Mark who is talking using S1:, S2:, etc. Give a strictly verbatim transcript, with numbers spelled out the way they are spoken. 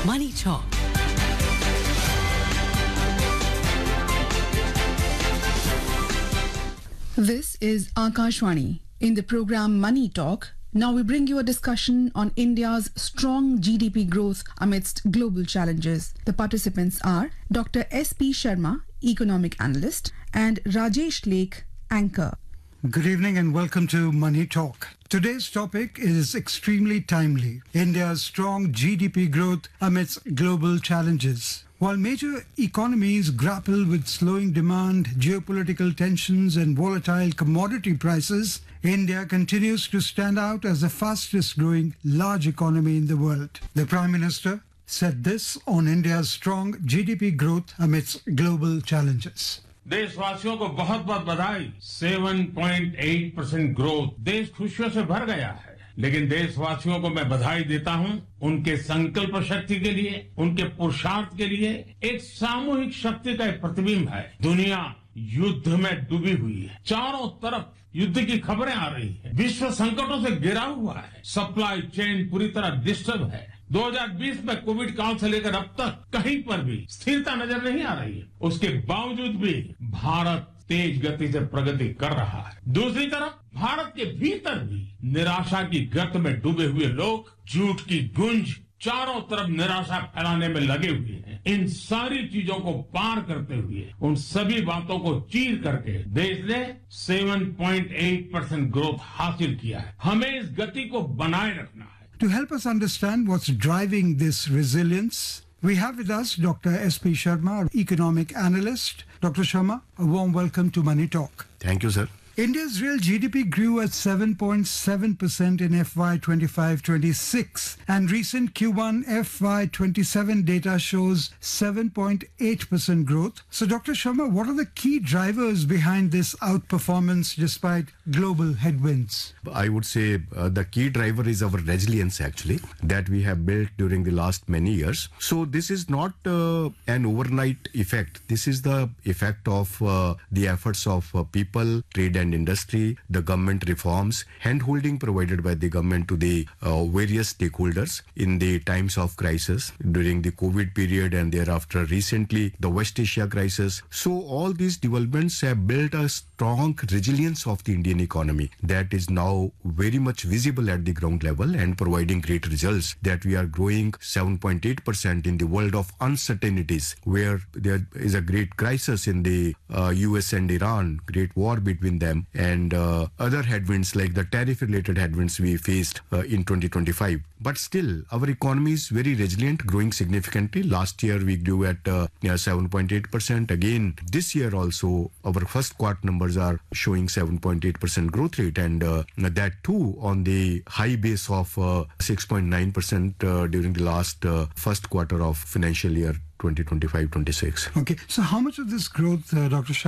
S1: Money Talk.
S2: This is Akashwani. In the program Money Talk, now we bring you a discussion on India's strong G D P growth amidst global challenges. The participants are Doctor S P Sharma, economic analyst, and Rajesh Lake, anchor.
S3: Good evening and welcome to Money Talk. Today's topic is extremely timely. India's strong G D P growth amidst global challenges. While major economies grapple with slowing demand, geopolitical tensions and volatile commodity prices, India continues to stand out as the fastest growing large economy in the world. The Prime Minister said this on India's strong G D P growth amidst global challenges.
S4: देशवासियों को बहुत बहुत बधाई। सात point आठ percent growth देश खुशियों से भर गया है। लेकिन देशवासियों को मैं बधाई देता हूं उनके संकल्प शक्ति के लिए, उनके पुरुषार्थ के लिए। एक सामूहिक शक्ति का एक प्रतिबिंब है। दुनिया युद्ध में डूबी हुई है। चारों तरफ युद्ध की खबरें आ रही है। विश्व संकटों से घिरा हुआ है। सप्लाई चेन पूरी तरह डिस्टर्ब है। दो हज़ार बीस में कोविड काल से लेकर अब तक कहीं पर भी स्थिरता नजर नहीं आ रही है। उसके बावजूद भी भारत तेज गति से प्रगति कर रहा है। दूसरी तरफ भारत के भीतर भी निराशा की गर्त में डूबे हुए लोग झूठ की गुंज चारों तरफ निराशा फैलाने में लगे हुए हैं। इन सारी चीजों को पार करते हुए, उन सभी बातों को चीर करके देश ने सात पॉइंट आठ परसेंट ग्रोथ हासिल किया है। हमें इस गति को बनाए रखना है।
S3: To help us understand what's driving this resilience, we have with us Doctor S P Sharma, economic analyst. Doctor Sharma, a warm welcome to Money Talk.
S5: Thank you, sir.
S3: India's real G D P grew at seven point seven percent in F Y twenty-five twenty-six, and recent Q one F Y twenty-seven data shows seven point eight percent growth. So, Doctor Sharma, what are the key drivers behind this outperformance despite global headwinds?
S5: I would say uh, the key driver is our resilience, actually, that we have built during the last many years. So, this is not uh, an overnight effect. This is the effect of uh, the efforts of uh, people, trade and industry, the government reforms, hand-holding provided by the government to the uh, various stakeholders in the times of crisis during the COVID period and thereafter recently the West Asia crisis. So all these developments have built a strong resilience of the Indian economy that is now very much visible at the ground level and providing great results, that we are growing seven point eight percent in the world of uncertainties, where there is a great crisis in the uh, U S and Iran, great war between them, and uh, other headwinds like the tariff-related headwinds we faced uh, in twenty twenty-five. But still, our economy is very resilient, growing significantly. Last year, we grew at uh, seven point eight percent. Again, this year also, our first quarter numbers are showing seven point eight percent growth rate, and uh, that too on the high base of uh, six point nine percent uh, during the last uh, first quarter of financial year twenty twenty-five twenty-six.
S3: Okay, so how much of this growth, uh, Doctor Sharma,